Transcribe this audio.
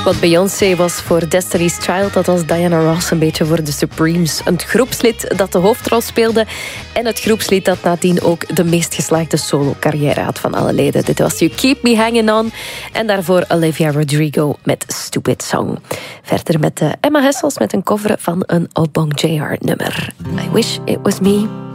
wat Beyoncé was voor Destiny's Child, dat was Diana Ross een beetje voor de Supremes. Een groepslid dat de hoofdrol speelde en het groepslid dat nadien ook de meest geslaagde solo-carrière had van alle leden. Dit was You Keep Me Hanging On en daarvoor Olivia Rodrigo met Stupid Song. Verder met Emma Hessels met een cover van een Obong JR nummer. I Wish It Was Me.